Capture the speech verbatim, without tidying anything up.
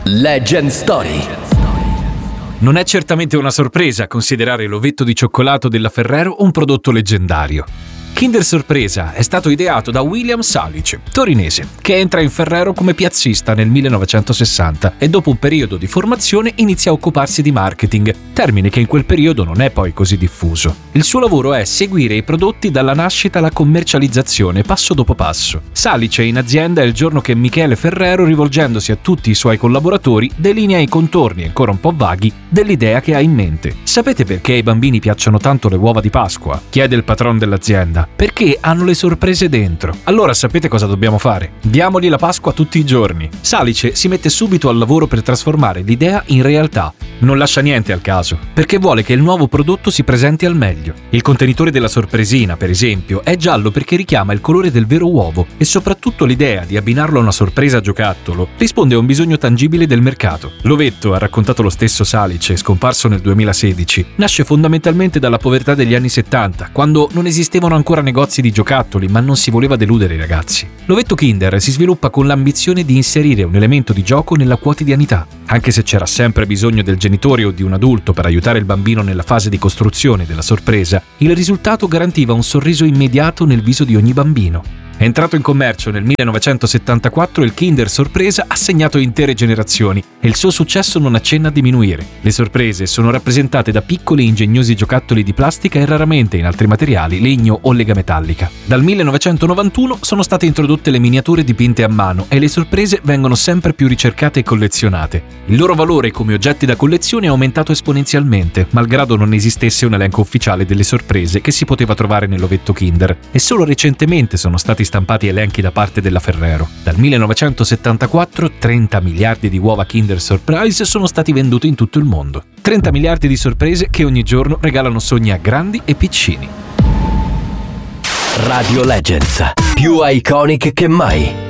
Legend Story. Non è certamente una sorpresa considerare l'ovetto di cioccolato della Ferrero un prodotto leggendario. Kinder Sorpresa è stato ideato da William Salice, torinese, che entra in Ferrero come piazzista nel millenovecentosessanta e dopo un periodo di formazione inizia a occuparsi di marketing, termine che in quel periodo non è poi così diffuso. Il suo lavoro è seguire i prodotti dalla nascita alla commercializzazione, passo dopo passo. Salice in azienda il giorno che Michele Ferrero, rivolgendosi a tutti i suoi collaboratori, delinea i contorni ancora un po' vaghi dell'idea che ha in mente. Sapete perché ai bambini piacciono tanto le uova di Pasqua? Chiede il patron dell'azienda. Perché hanno le sorprese dentro. Allora sapete cosa dobbiamo fare? Diamogli la Pasqua tutti i giorni. Salice si mette subito al lavoro per trasformare l'idea in realtà. Non lascia niente al caso, perché vuole che il nuovo prodotto si presenti al meglio. Il contenitore della sorpresina, per esempio, è giallo perché richiama il colore del vero uovo e soprattutto l'idea di abbinarlo a una sorpresa giocattolo risponde a un bisogno tangibile del mercato. L'ovetto, ha raccontato lo stesso Salice, scomparso nel duemilasedici, nasce fondamentalmente dalla povertà degli anni settanta, quando non esistevano ancora negozi di giocattoli, ma non si voleva deludere i ragazzi. L'ovetto Kinder si sviluppa con l'ambizione di inserire un elemento di gioco nella quotidianità. Anche se c'era sempre bisogno del genitore o di un adulto per aiutare il bambino nella fase di costruzione della sorpresa, il risultato garantiva un sorriso immediato nel viso di ogni bambino. Entrato in commercio nel millenovecentosettantaquattro, il Kinder Sorpresa ha segnato intere generazioni e il suo successo non accenna a diminuire. Le sorprese sono rappresentate da piccoli e ingegnosi giocattoli di plastica e raramente in altri materiali, legno o lega metallica. Dal millenovecentonovantuno sono state introdotte le miniature dipinte a mano e le sorprese vengono sempre più ricercate e collezionate. Il loro valore come oggetti da collezione è aumentato esponenzialmente, malgrado non esistesse un elenco ufficiale delle sorprese che si poteva trovare nell'ovetto Kinder, e solo recentemente sono stati stampati elenchi da parte della Ferrero. Dal millenovecentosettantaquattro trenta miliardi di uova Kinder Surprise sono stati venduti in tutto il mondo. trenta miliardi di sorprese che ogni giorno regalano sogni a grandi e piccini. Radio Legends, più iconic che mai.